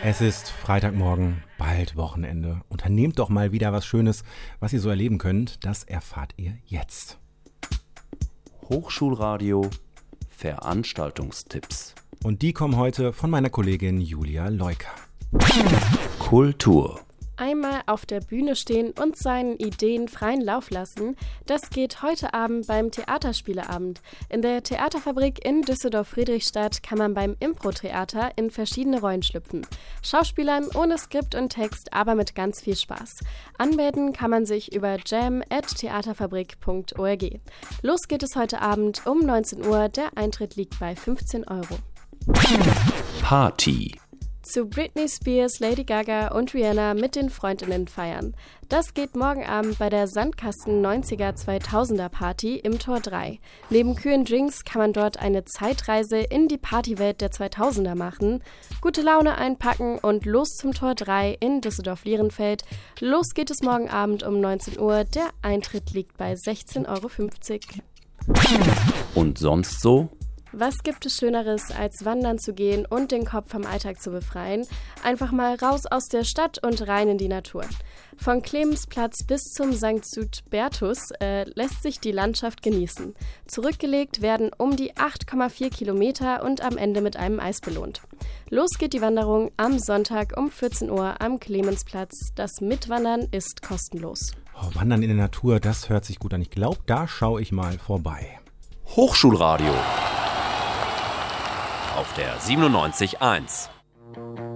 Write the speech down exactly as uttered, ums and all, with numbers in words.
Es ist Freitagmorgen, bald Wochenende. Unternehmt doch mal wieder was Schönes, was ihr so erleben könnt. Das erfahrt ihr jetzt. Hochschulradio Veranstaltungstipps. Und die kommen heute von meiner Kollegin Julia Leuker. Kultur. Einmal auf der Bühne stehen und seinen Ideen freien Lauf lassen, das geht heute Abend beim Theaterspieleabend. In der Theaterfabrik in Düsseldorf-Friedrichstadt kann man beim Impro-Theater in verschiedene Rollen schlüpfen. Schauspielern ohne Skript und Text, aber mit ganz viel Spaß. Anmelden kann man sich über jam at theaterfabrik punkt org. Los geht es heute Abend um neunzehn Uhr, der Eintritt liegt bei fünfzehn Euro. Party. Zu Britney Spears, Lady Gaga und Rihanna mit den Freundinnen feiern. Das geht morgen Abend bei der Sandkasten neunziger zweitausender Party im Tor drei. Neben kühlen Drinks kann man dort eine Zeitreise in die Partywelt der zweitausender machen, gute Laune einpacken und los zum Tor drei in Düsseldorf-Lierenfeld. Los geht es morgen Abend um neunzehn Uhr, der Eintritt liegt bei sechzehn Euro fünfzig. Und sonst so? Was gibt es Schöneres, als wandern zu gehen und den Kopf vom Alltag zu befreien? Einfach mal raus aus der Stadt und rein in die Natur. Von Clemensplatz bis zum Sankt Suitbertus äh, lässt sich die Landschaft genießen. Zurückgelegt werden um die acht Komma vier Kilometer und am Ende mit einem Eis belohnt. Los geht die Wanderung am Sonntag um vierzehn Uhr am Clemensplatz. Das Mitwandern ist kostenlos. Oh, Wandern in der Natur, das hört sich gut an. Ich glaube, da schaue ich mal vorbei. Hochschulradio auf der siebenundneunzig Komma eins.